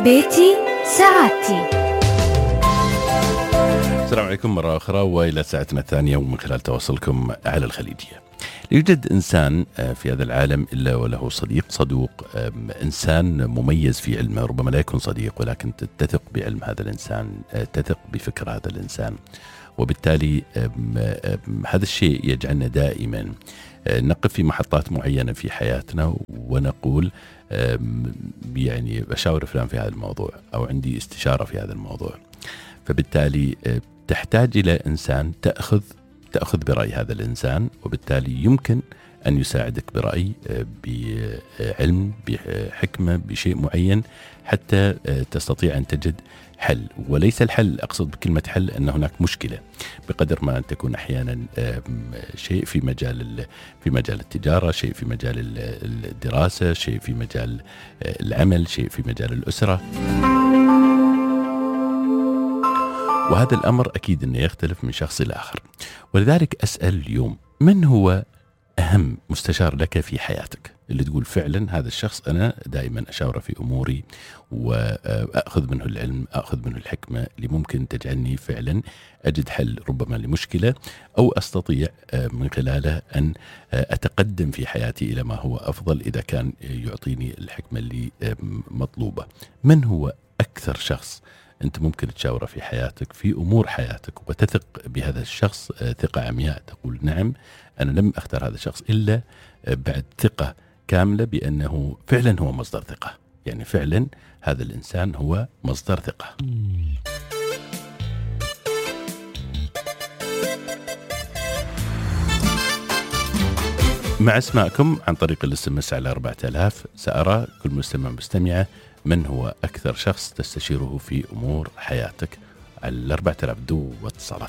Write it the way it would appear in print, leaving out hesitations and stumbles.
بيتي سعادتي. السلام عليكم مرة أخرى وإلى ساعتنا الثانية ومن خلال تواصلكم على الخليجية. لا يوجد إنسان في هذا العالم إلا وله صديق صدوق، إنسان مميز في علمه، ربما لا يكون صديق ولكن تثق بعلم هذا الإنسان، تثق بفكر هذا الإنسان، وبالتالي هذا الشيء يجعلنا دائما نقف في محطات معينة في حياتنا ونقول يعني بشاور فلان في هذا الموضوع أو عندي استشارة في هذا الموضوع. فبالتالي تحتاج إلى إنسان تأخذ برأي هذا الإنسان، وبالتالي يمكن أن يساعدك برأي، بعلم، بحكمة، بشيء معين حتى تستطيع أن تجد حل. وليس الحل، أقصد بكلمة حل أن هناك مشكلة، بقدر ما أن تكون أحيانا شيء في مجال التجارة، شيء في مجال الدراسة، شيء في مجال العمل، شيء في مجال الأسرة. وهذا الأمر أكيد أنه يختلف من شخص إلى آخر. ولذلك أسأل اليوم: من هو أهم مستشار لك في حياتك اللي تقول فعلا هذا الشخص أنا دائما أشاوره في أموري وأخذ منه العلم، أخذ منه الحكمة اللي ممكن تجعلني فعلا أجد حل ربما لمشكلة، أو أستطيع من خلاله أن أتقدم في حياتي إلى ما هو أفضل إذا كان يعطيني الحكمة اللي مطلوبة. من هو أكثر شخص أنت ممكن تشاوره في حياتك، في أمور حياتك، وتثق بهذا الشخص ثقة عمياء، تقول نعم أنا لم أختار هذا الشخص إلا بعد ثقة كاملة بأنه فعلا هو مصدر ثقة، يعني فعلا هذا الإنسان هو مصدر ثقة. مع اسماءكم عن طريق الاس على 4000 سأرى كل مستمع مستمعة من هو أكثر شخص تستشيره في أمور حياتك على 4000 دو واتصالات.